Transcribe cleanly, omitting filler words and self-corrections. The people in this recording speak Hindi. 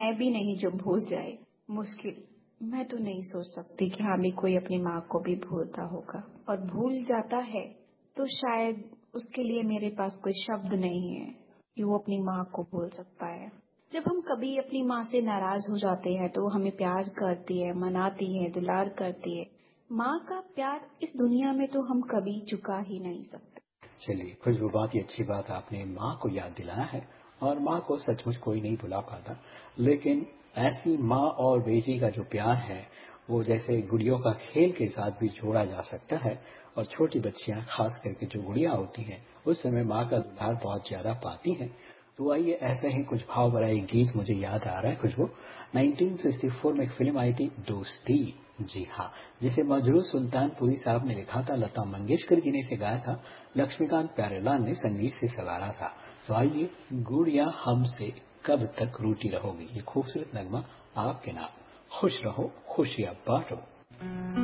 मैं भी नहीं जो भूल जाए, मुश्किल। मैं तो नहीं सोच सकती कि हाँ भी कोई अपनी माँ को भी भूलता होगा, और भूल जाता है तो शायद उसके लिए मेरे पास कोई शब्द नहीं है कि वो अपनी माँ को भूल सकता है। जब हम कभी अपनी माँ से नाराज हो जाते हैं तो वो हमें प्यार करती है, मनाती है, दुलार करती है। माँ का प्यार इस दुनिया में तो हम कभी चुका ही नहीं सकते। चलिए, खुशबू, बहुत ही अच्छी बात आपने माँ को याद दिलाया है, और माँ को सचमुच कोई नहीं भुला पाता। लेकिन ऐसी माँ और बेटी का जो प्यार है वो जैसे गुड़ियों का खेल के साथ भी जोड़ा जा सकता है, और छोटी बच्चियां खास करके जो गुड़िया होती हैं उस समय माँ का दुलार बहुत ज्यादा पाती हैं। तो आइए, ऐसे ही कुछ भाव भरा एक गीत मुझे याद आ रहा है खुशबू। 1964 में एक फिल्म आई थी, दोस्ती। जी हाँ, जिसे मजरू सुल्तानपुरी साहब ने लिखा था, लता मंगेशकर जी ने इसे गाया था, लक्ष्मीकांत प्यारेलाल ने संगीत से संवारा था। तो आइए, गुड़िया हमसे कब तक रूठी रहोगी, ये खूबसूरत नगमा आपके नाम। खुश रहो, खुशियां बांटो।